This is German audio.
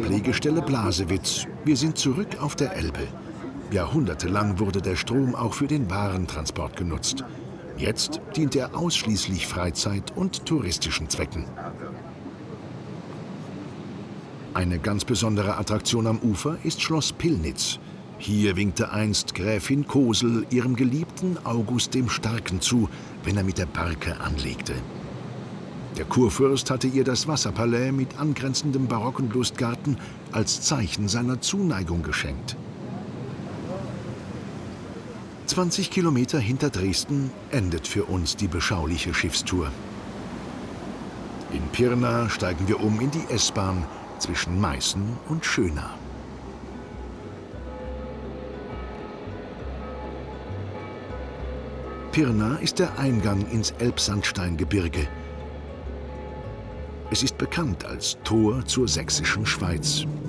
Ablegestelle Blasewitz. Wir sind zurück auf der Elbe. Jahrhundertelang wurde der Strom auch für den Warentransport genutzt. Jetzt dient er ausschließlich Freizeit- und touristischen Zwecken. Eine ganz besondere Attraktion am Ufer ist Schloss Pillnitz. Hier winkte einst Gräfin Kosel ihrem Geliebten August dem Starken zu, wenn er mit der Barke anlegte. Der Kurfürst hatte ihr das Wasserpalais mit angrenzendem barocken Lustgarten als Zeichen seiner Zuneigung geschenkt. 20 Kilometer hinter Dresden endet für uns die beschauliche Schiffstour. In Pirna steigen wir um in die S-Bahn zwischen Meißen und Schöna. Pirna ist der Eingang ins Elbsandsteingebirge. Es ist bekannt als Tor zur sächsischen Schweiz.